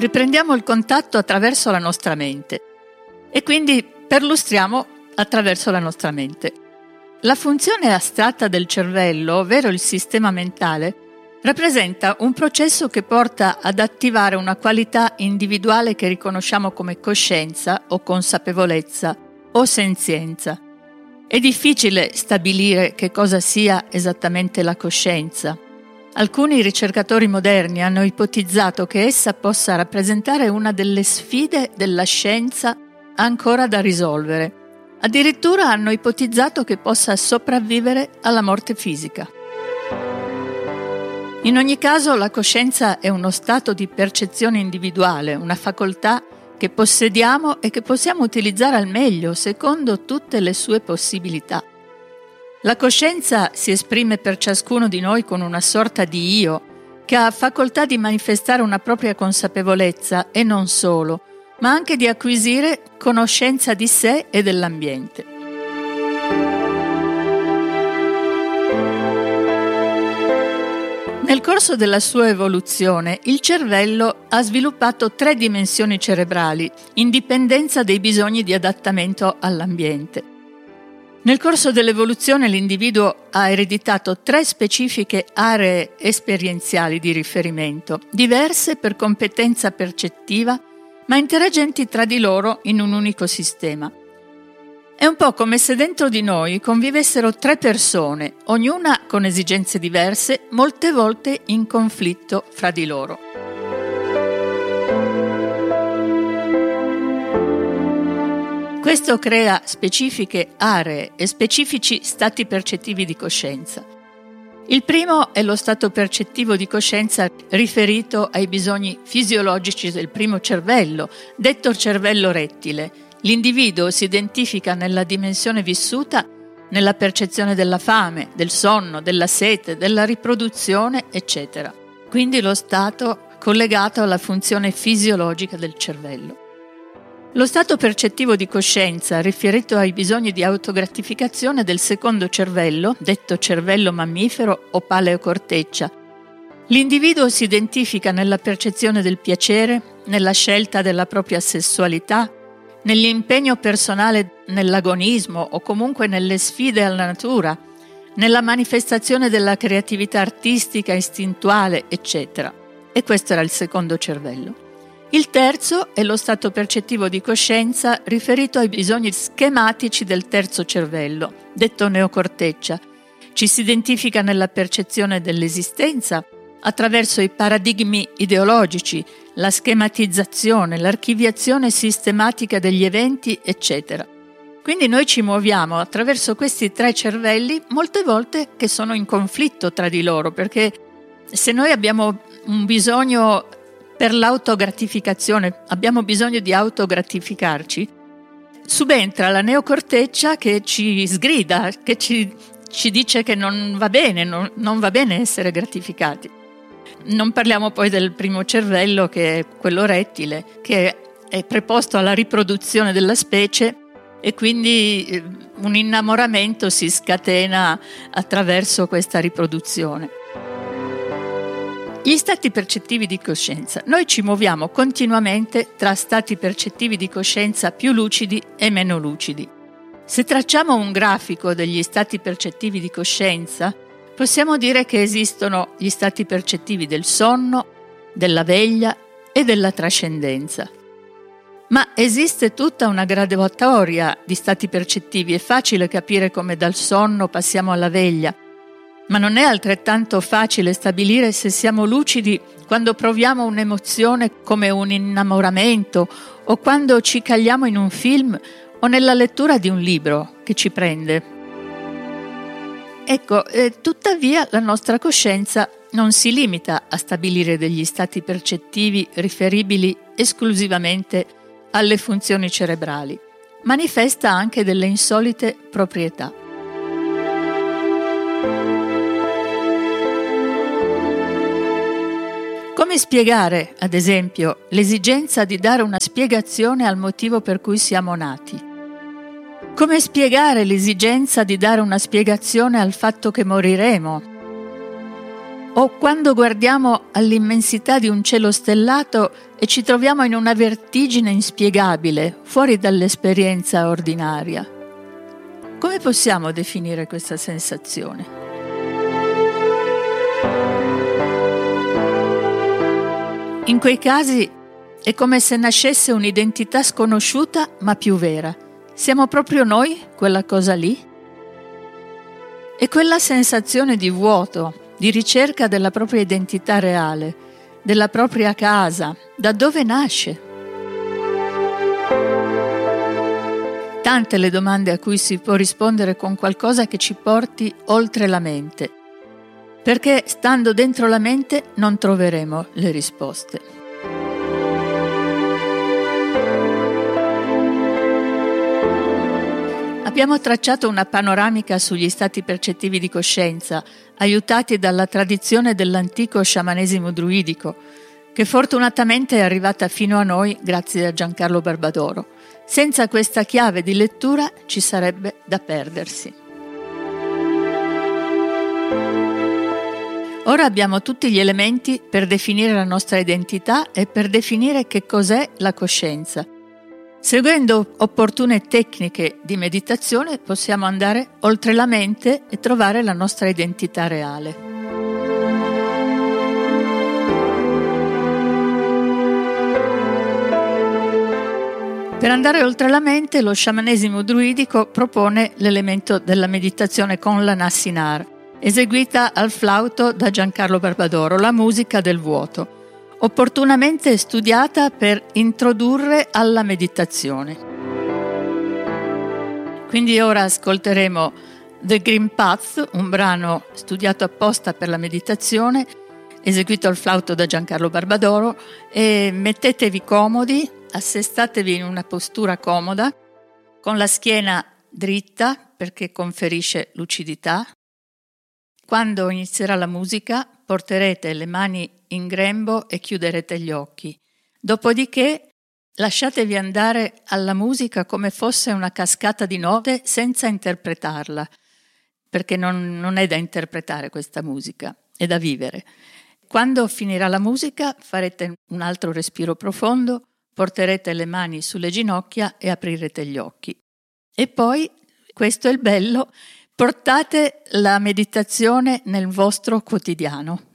riprendiamo il contatto attraverso la nostra mente e quindi perlustriamo attraverso la nostra mente. La funzione astratta del cervello, ovvero il sistema mentale, rappresenta un processo che porta ad attivare una qualità individuale che riconosciamo come coscienza o consapevolezza o senzienza. È difficile stabilire che cosa sia esattamente la coscienza. Alcuni ricercatori moderni hanno ipotizzato che essa possa rappresentare una delle sfide della scienza ancora da risolvere. Addirittura hanno ipotizzato che possa sopravvivere alla morte fisica. In ogni caso, la coscienza è uno stato di percezione individuale, una facoltà che possediamo e che possiamo utilizzare al meglio secondo tutte le sue possibilità. La coscienza si esprime per ciascuno di noi con una sorta di io che ha facoltà di manifestare una propria consapevolezza e non solo, ma anche di acquisire conoscenza di sé e dell'ambiente. Nel corso della sua evoluzione, il cervello ha sviluppato 3 dimensioni cerebrali, in dipendenza dei bisogni di adattamento all'ambiente. Nel corso dell'evoluzione l'individuo ha ereditato 3 specifiche aree esperienziali di riferimento, diverse per competenza percettiva, ma interagenti tra di loro in un unico sistema. È un po' come se dentro di noi convivessero 3 persone, ognuna con esigenze diverse, molte volte in conflitto fra di loro. Questo crea specifiche aree e specifici stati percettivi di coscienza. Il primo è lo stato percettivo di coscienza riferito ai bisogni fisiologici del primo cervello, detto cervello rettile. L'individuo si identifica nella dimensione vissuta nella percezione della fame, del sonno, della sete, della riproduzione, eccetera. Quindi lo stato collegato alla funzione fisiologica del cervello. Lo stato percettivo di coscienza riferito ai bisogni di autogratificazione del secondo cervello, detto cervello mammifero o paleocorteccia. L'individuo si identifica nella percezione del piacere, nella scelta della propria sessualità, nell'impegno personale nell'agonismo o comunque nelle sfide alla natura, nella manifestazione della creatività artistica, istintuale, eccetera. E questo era il secondo cervello. Il terzo è lo stato percettivo di coscienza riferito ai bisogni schematici del terzo cervello, detto neocorteccia. Ci si identifica nella percezione dell'esistenza attraverso i paradigmi ideologici, la schematizzazione, l'archiviazione sistematica degli eventi, eccetera. Quindi noi ci muoviamo attraverso questi 3 cervelli, molte volte che sono in conflitto tra di loro, perché se noi abbiamo un bisogno per l'autogratificazione, abbiamo bisogno di autogratificarci, subentra la neocorteccia che ci sgrida, che ci dice che non va bene, non va bene essere gratificati. Non parliamo poi del primo cervello, che è quello rettile, che è preposto alla riproduzione della specie e quindi un innamoramento si scatena attraverso questa riproduzione. Gli stati percettivi di coscienza. Noi ci muoviamo continuamente tra stati percettivi di coscienza più lucidi e meno lucidi. Se tracciamo un grafico degli stati percettivi di coscienza, possiamo dire che esistono gli stati percettivi del sonno, della veglia e della trascendenza. Ma esiste tutta una graduatoria di stati percettivi. È facile capire come dal sonno passiamo alla veglia, ma non è altrettanto facile stabilire se siamo lucidi quando proviamo un'emozione come un innamoramento o quando ci cagliamo in un film o nella lettura di un libro che ci prende. Ecco, tuttavia la nostra coscienza non si limita a stabilire degli stati percettivi riferibili esclusivamente alle funzioni cerebrali, manifesta anche delle insolite proprietà. Come spiegare, ad esempio, l'esigenza di dare una spiegazione al motivo per cui siamo nati? Come spiegare l'esigenza di dare una spiegazione al fatto che moriremo? O quando guardiamo all'immensità di un cielo stellato e ci troviamo in una vertigine inspiegabile, fuori dall'esperienza ordinaria. Come possiamo definire questa sensazione? In quei casi è come se nascesse un'identità sconosciuta ma più vera. Siamo proprio noi quella cosa lì? E quella sensazione di vuoto, di ricerca della propria identità reale, della propria casa, da dove nasce? Tante le domande a cui si può rispondere con qualcosa che ci porti oltre la mente, perché stando dentro la mente non troveremo le risposte. Abbiamo tracciato una panoramica sugli stati percettivi di coscienza, aiutati dalla tradizione dell'antico sciamanesimo druidico, che fortunatamente è arrivata fino a noi grazie a Giancarlo Barbadoro. Senza questa chiave di lettura ci sarebbe da perdersi. Ora abbiamo tutti gli elementi per definire la nostra identità e per definire che cos'è la coscienza. Seguendo opportune tecniche di meditazione possiamo andare oltre la mente e trovare la nostra identità reale. Per andare oltre la mente, lo sciamanesimo druidico propone l'elemento della meditazione con la Nassinar, eseguita al flauto da Giancarlo Barbadoro, la musica del vuoto, opportunamente studiata per introdurre alla meditazione. Quindi ora ascolteremo The Green Path, un brano studiato apposta per la meditazione, eseguito al flauto da Giancarlo Barbadoro, e mettetevi comodi, assestatevi in una postura comoda, con la schiena dritta perché conferisce lucidità. Quando inizierà la musica porterete le mani in grembo e chiuderete gli occhi. Dopodiché lasciatevi andare alla musica come fosse una cascata di note senza interpretarla, perché non è da interpretare questa musica, è da vivere. Quando finirà la musica farete un altro respiro profondo, porterete le mani sulle ginocchia e aprirete gli occhi. E poi, questo è il bello, portate la meditazione nel vostro quotidiano.